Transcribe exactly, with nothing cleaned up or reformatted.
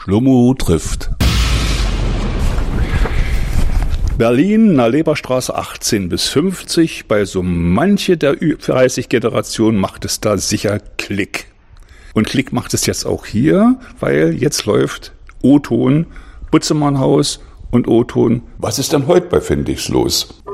Schlummo trifft. Berlin, na Leberstraße achtzehn bis fünfzig, bei so manche der dreißig-Generation macht es da sicher Klick. Und Klick macht es jetzt auch hier, weil jetzt läuft O-Ton Butzemannhaus und O-Ton. Was ist denn heute bei Findix los?